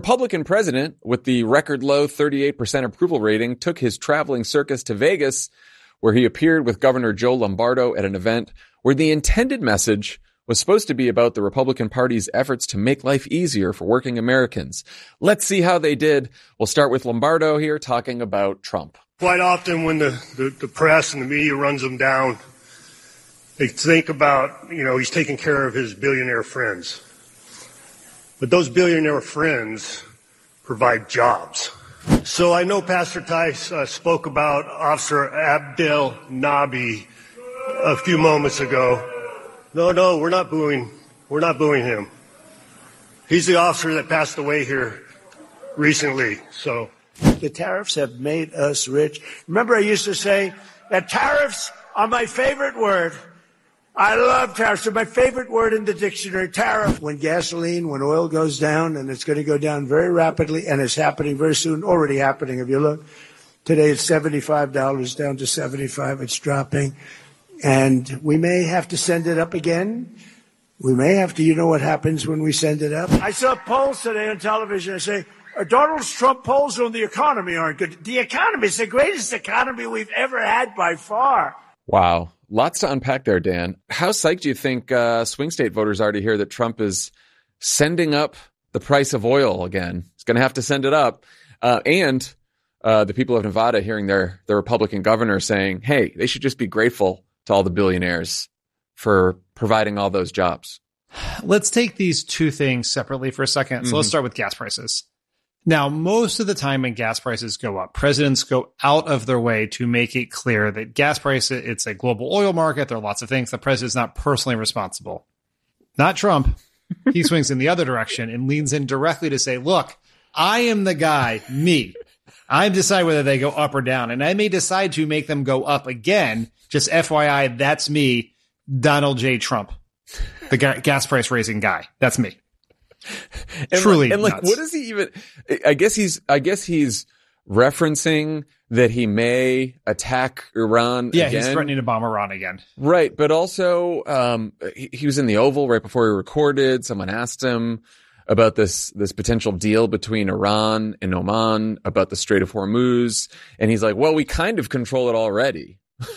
Republican president with the record low 38% approval rating took his traveling circus to Vegas, where he appeared with Governor Joe Lombardo at an event where the intended message was supposed to be about the Republican Party's efforts to make life easier for working Americans. Let's see how they did. We'll start with Lombardo here talking about Trump. Quite often when the press and the media runs him down, they think about, he's taking care of his billionaire friends. But those billionaire friends provide jobs. So I know Pastor Tice spoke about Officer Abdel Nabi a few moments ago. No, we're not booing him. He's the officer that passed away here recently. So the tariffs have made us rich. Remember, I used to say that tariffs are my favorite word. I love tariffs. They're my favorite word in the dictionary. Tariff. When oil goes down, and it's going to go down very rapidly, and it's happening very soon, already happening. If you look, today it's $75 down to 75. It's dropping. And we may have to send it up again. We may have to, what happens when we send it up? I saw polls today on television. I say, Donald Trump polls on the economy aren't good. The economy is the greatest economy we've ever had by far. Wow. Lots to unpack there, Dan. How psyched do you think swing state voters are to hear that Trump is sending up the price of oil again? He's going to have to send it up. And the people of Nevada hearing their Republican governor saying, hey, they should just be grateful to all the billionaires for providing all those jobs. Let's take these two things separately for a second. So let's start with gas prices. Now, most of the time when gas prices go up, presidents go out of their way to make it clear that gas prices, it's a global oil market. There are lots of things. The president's not personally responsible. Not Trump. He swings in the other direction and leans in directly to say, look, I am the guy, me. I decide whether they go up or down, and I may decide to make them go up again. Just FYI, that's me, Donald J. Trump, the gas price raising guy. That's me. And truly nuts. What is he even? I guess he's referencing that he may attack Iran again. He's threatening to bomb Iran again. Right, but also he was in the Oval right before he recorded. Someone asked him about this potential deal between Iran and Oman about the Strait of Hormuz, and he's like, "Well, we kind of control it already."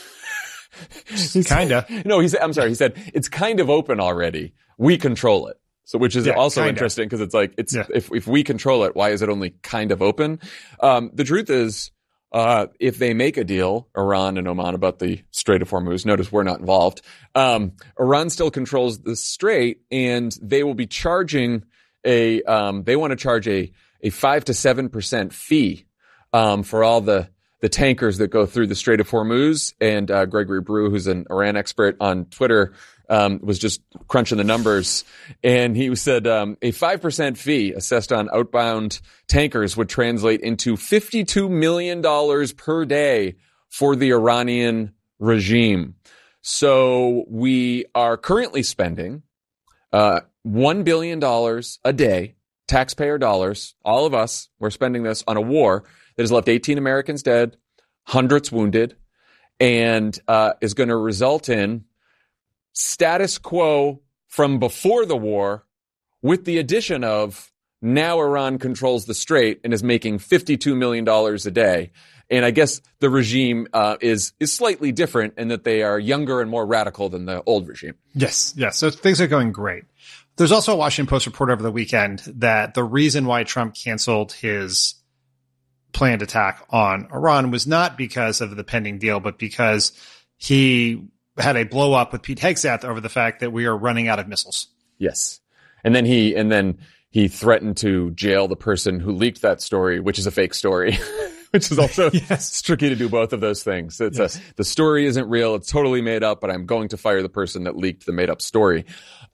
Kinda. No, he said it's kind of open already. We control it. So, which is also kinda interesting because it's like, if we control it, why is it only kind of open? The truth is, if they make a deal, Iran and Oman, about the Strait of Hormuz, notice we're not involved. Iran still controls the strait, and they will be charging they want to charge a 5 to 7% fee, for all the tankers that go through the Strait of Hormuz. And Gregory Brew, who's an Iran expert on Twitter, was just crunching the numbers. And he said a 5% fee assessed on outbound tankers would translate into $52 million per day for the Iranian regime. So we are currently spending $1 billion a day, taxpayer dollars. All of us, we're spending this on a war that has left 18 Americans dead, hundreds wounded, and is going to result in status quo from before the war, with the addition of now Iran controls the strait and is making $52 million a day. And I guess the regime is slightly different in that they are younger and more radical than the old regime. Yes. So things are going great. There's also a Washington Post report over the weekend that the reason why Trump canceled his planned attack on Iran was not because of the pending deal, but because he had a blow up with Pete Hegseth over the fact that we are running out of missiles. Yes. And then he threatened to jail the person who leaked that story, which is a fake story, which is also it's tricky to do both of those things. It's the story isn't real. It's totally made up, but I'm going to fire the person that leaked the made up story.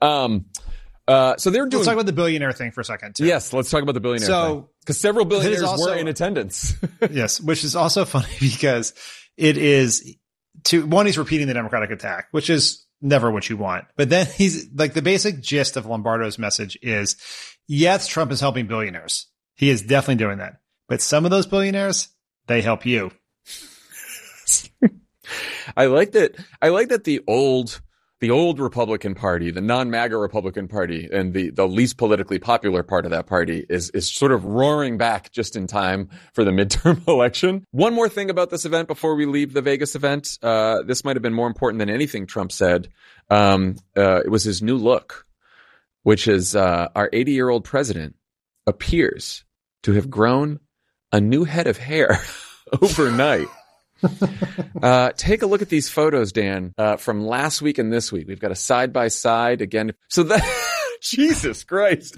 So they're doing. Let's talk about the billionaire thing for a second, too. Yes, let's talk about the billionaire thing. Because several billionaires were in attendance. Yes, which is also funny because it is he's repeating the Democratic attack, which is never what you want. But then he's like, the basic gist of Lombardo's message is, yes, Trump is helping billionaires. He is definitely doing that. But some of those billionaires, they help you. I like that the old the old Republican Party, the non-MAGA Republican Party, and the least politically popular part of that party is sort of roaring back just in time for the midterm election. One more thing about this event before we leave the Vegas event. This might have been more important than anything Trump said. It was his new look, which is our 80-year-old president appears to have grown a new head of hair overnight. Take a look at these photos, Dan, from last week and this week. We've got a side by side again. So that, Jesus Christ.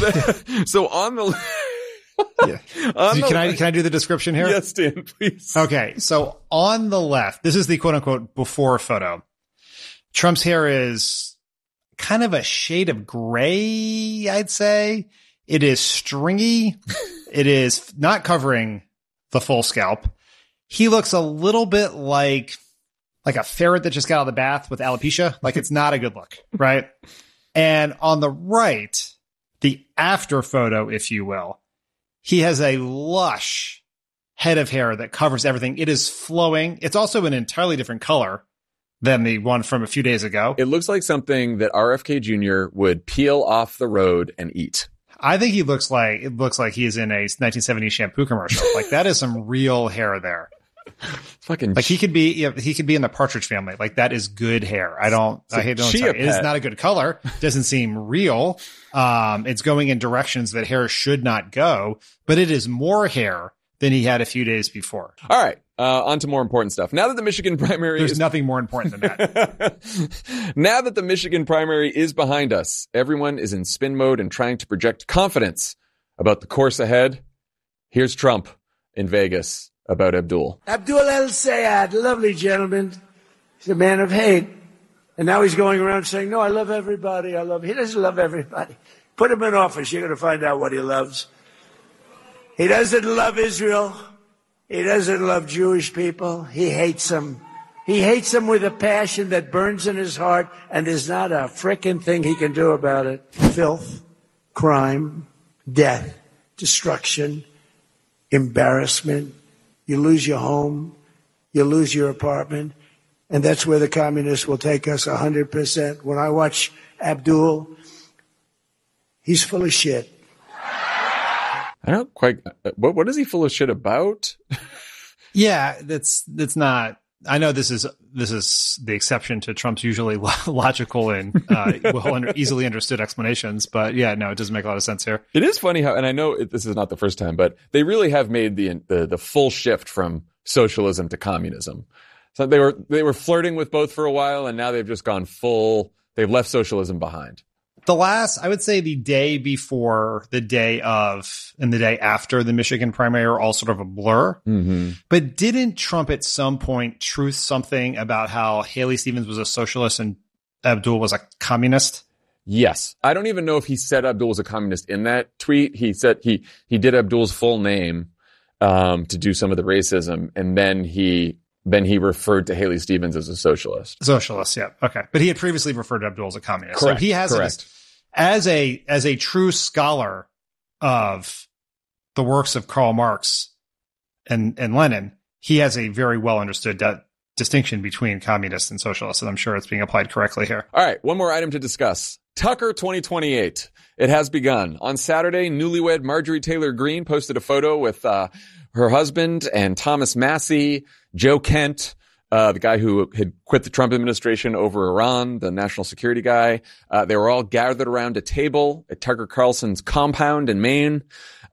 So on the, yeah. Can I do the description here? Yes, Dan, please. Okay. So on the left, this is the quote unquote before photo. Trump's hair is kind of a shade of gray, I'd say. It is stringy. It is not covering the full scalp. He looks a little bit like a ferret that just got out of the bath with alopecia. Like, it's not a good look, right? And on the right, the after photo, if you will, he has a lush head of hair that covers everything. It is flowing. It's also an entirely different color than the one from a few days ago. It looks like something that RFK Jr. would peel off the road and eat. I think it looks like he is in a 1970s shampoo commercial. Like, that is some real hair there. Fucking like he could be in the Partridge Family. Like, that is good hair. I hate to tell you. It is not a good color. Doesn't seem real. It's going in directions that hair should not go, but it is more hair than he had a few days before. All right. On to more important stuff. Now that the Michigan primary There's nothing more important than that. Now that the Michigan primary is behind us, everyone is in spin mode and trying to project confidence about the course ahead. Here's Trump in Vegas about Abdul. Abdul El-Sayed, lovely gentleman. He's a man of hate. And now he's going around saying, no, I love everybody. He doesn't love everybody. Put him in office. You're going to find out what he loves. He doesn't love Israel. He doesn't love Jewish people. He hates them. He hates them with a passion that burns in his heart, and there's not a frickin' thing he can do about it. Filth, crime, death, destruction, embarrassment. You lose your home. You lose your apartment. And that's where the communists will take us 100%. When I watch Abdul, he's full of shit. I don't quite. What is he full of shit about? Yeah, that's not. I know this is the exception to Trump's usually logical and easily understood explanations, but yeah, no, it doesn't make a lot of sense here. It is funny how, and I know this is not the first time, but they really have made the full shift from socialism to communism. So they were flirting with both for a while, and now they've just gone full. They've left socialism behind. I would say the day before, the day of, and the day after the Michigan primary are all sort of a blur. Mm-hmm. But didn't Trump at some point truth something about how Haley Stevens was a socialist and Abdul was a communist? Yes. I don't even know if he said Abdul was a communist in that tweet. He said he did Abdul's full name to do some of the racism, and then he referred to Haley Stevens as a socialist. Socialist, yeah. Okay. But he had previously referred to Abdul as a communist. Correct. So he has it as a true scholar of the works of Karl Marx and Lenin, he has a very well understood distinction between communists and socialists, and I'm sure it's being applied correctly here. All right. One more item to discuss. Tucker 2028. It has begun. On Saturday, newlywed Marjorie Taylor Greene posted a photo with her husband and Thomas Massie, Joe Kent, the guy who had quit the Trump administration over Iran, the national security guy. They were all gathered around a table at Tucker Carlson's compound in Maine.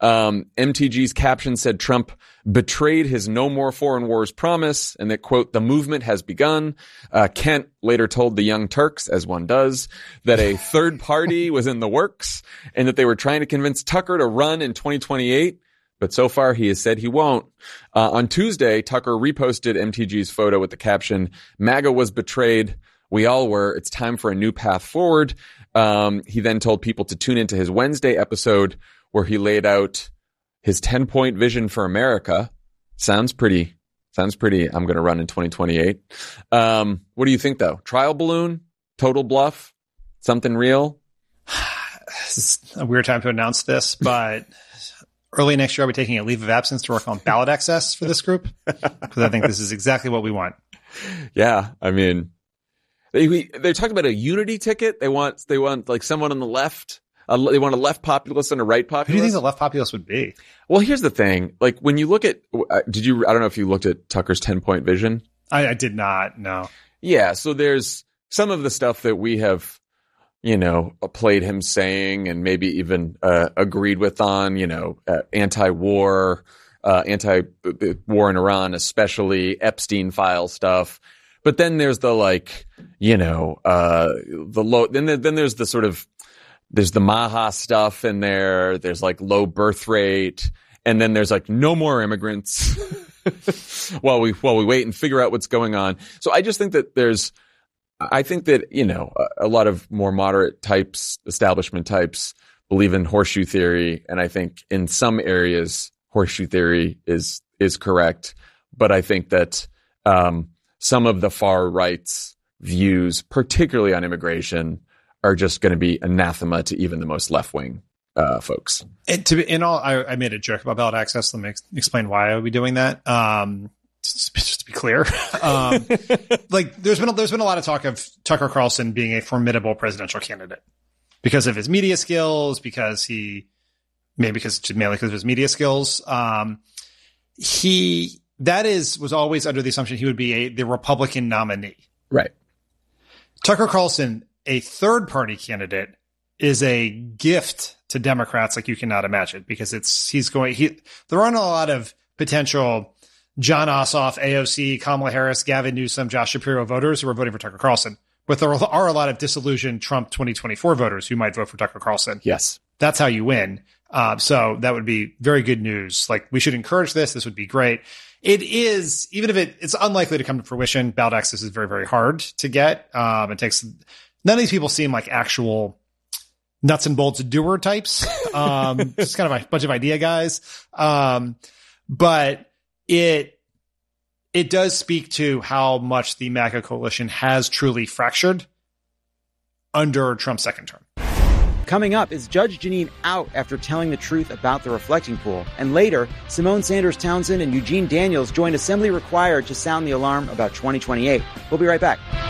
MTG's caption said Trump betrayed his no more foreign wars promise, and that, quote, the movement has begun. Kent later told the Young Turks, as one does, that a third party was in the works and that they were trying to convince Tucker to run in 2028. But so far, he has said he won't. On Tuesday, Tucker reposted MTG's photo with the caption, MAGA was betrayed. We all were. It's time for a new path forward. He then told people to tune into his Wednesday episode where he laid out his 10-point vision for America. Sounds pretty. I'm going to run in 2028. What do you think, though? Trial balloon? Total bluff? Something real? This is a weird time to announce this, but early next year, I'll be taking a leave of absence to work on ballot access for this group, because I think this is exactly what we want. Yeah, I mean, They're talking about a unity ticket. They want like someone on the left. They want a left populist and a right populist. Who do you think the left populist would be? Well, here's the thing. Like when you look at, I don't know if you looked at Tucker's 10-point vision. I did not. No. Yeah. So there's some of the stuff that we have, played him saying and maybe even agreed with on, anti-war, anti-war in Iran, especially Epstein file stuff. But then there's the then there's the sort of, there's the Maha stuff in there. There's like low birth rate. And then there's like no more immigrants while we wait and figure out what's going on. So I just think that a lot of more moderate types, establishment types believe in horseshoe theory. And I think in some areas, horseshoe theory is correct. But I think that, some of the far right's views, particularly on immigration, are just going to be anathema to even the most left-wing folks. I made a joke about ballot access. Let me explain why I would be doing that. Just to be clear, like there's been a lot of talk of Tucker Carlson being a formidable presidential candidate because of his media skills, mainly because of his media skills. Was always under the assumption he would be the Republican nominee. Right. Tucker Carlson, a third party candidate, is a gift to Democrats like you cannot imagine because there aren't a lot of potential John Ossoff, AOC, Kamala Harris, Gavin Newsom, Josh Shapiro voters who are voting for Tucker Carlson. But there are a lot of disillusioned Trump 2024 voters who might vote for Tucker Carlson. Yes. That's how you win. So that would be very good news. Like we should encourage this. This would be great. It is, even if it's unlikely to come to fruition, ballot access is very, very hard to get. It takes, none of these people seem like actual nuts and bolts doer types. Just kind of a bunch of idea guys. But it does speak to how much the MAGA coalition has truly fractured under Trump's second term. Coming up, is Judge Jeanine out after telling the truth about the reflecting pool? And later, Simone Sanders Townsend and Eugene Daniels join Assembly Required to sound the alarm about 2028. We'll be right back.